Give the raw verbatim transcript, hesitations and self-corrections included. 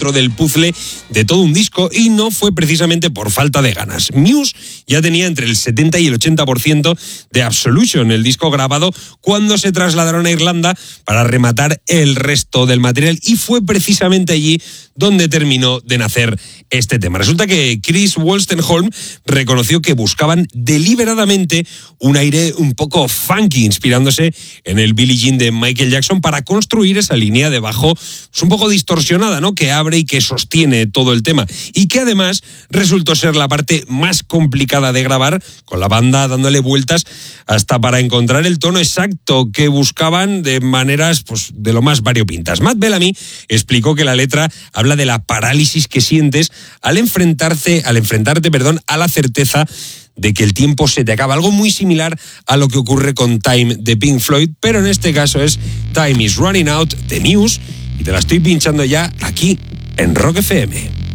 dentro del puzzle de todo un disco, y no fue precisamente por falta de ganas. Muse ya tenía entre el setenta y el ochenta por ciento de Absolution, el disco grabado, cuando se trasladaron a Irlanda para rematar el resto del material, y fue precisamente allí donde terminó de nacer este tema. Resulta que Chris Wolstenholme reconoció que buscaban deliberadamente un aire un poco funky, inspirándose en el Billie Jean de Michael Jackson, para construir esa línea de bajo pues, un poco distorsionada, ¿no?, que abre y que sostiene todo el tema, y que además resultó ser la parte más complicada de grabar, con la banda dándole vueltas hasta para encontrar el tono exacto que buscaban de maneras pues, de lo más variopintas. Matt Bellamy explicó que la letra habla de la parálisis que sientes al enfrentarse, al enfrentarte, perdón, a la certeza de que el tiempo se te acaba. Algo muy similar a lo que ocurre con Time de Pink Floyd, pero en este caso es Time is Running Out de Muse, y te la estoy pinchando ya aquí en Rock F M.